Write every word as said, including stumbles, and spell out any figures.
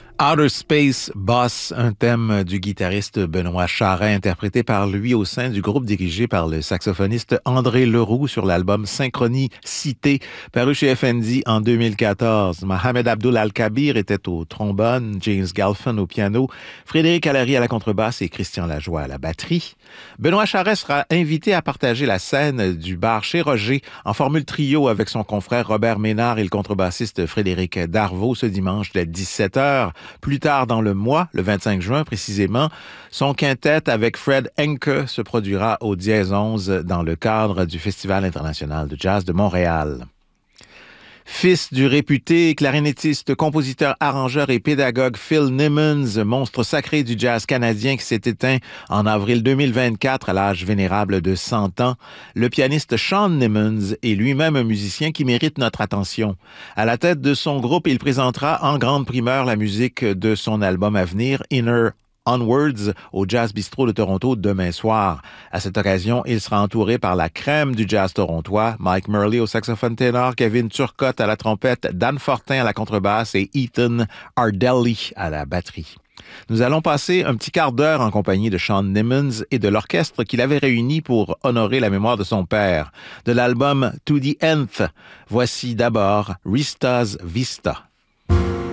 Outer Space Boss, un thème du guitariste Benoît Charest, interprété par lui au sein du groupe dirigé par le saxophoniste André Leroux sur l'album Synchronicité, paru chez F N D en deux mille quatorze. Mohamed Abdul Al-Kabir était au trombone, James Galfin au piano, Frédéric Allary à la contrebasse et Christian Lajoie à la batterie. Benoît Charest sera invité à partager la scène du bar chez Roger en formule trio avec son confrère Robert Ménard et le contrebassiste Frédéric Darvaux ce dimanche dès dix-sept heures. Plus tard dans le mois, le vingt-cinq juin précisément, son quintet avec Fred Henke se produira au Dièse onze dans le cadre du Festival international de jazz de Montréal. Fils du réputé clarinettiste, compositeur, arrangeur et pédagogue Phil Nimmons, monstre sacré du jazz canadien qui s'est éteint en avril deux mille vingt-quatre à l'âge vénérable de cent ans, le pianiste Sean Nimmons est lui-même un musicien qui mérite notre attention. À la tête de son groupe, il présentera en grande primeur la musique de son album à venir, Inner Onwards, au Jazz Bistro de Toronto demain soir. À cette occasion, il sera entouré par la crème du jazz torontois, Mike Murley au saxophone ténor, Kevin Turcotte à la trompette, Dan Fortin à la contrebasse et Ethan Ardelli à la batterie. Nous allons passer un petit quart d'heure en compagnie de Sean Nimmons et de l'orchestre qu'il avait réuni pour honorer la mémoire de son père. De l'album To the Nth, voici d'abord Rista's Vista.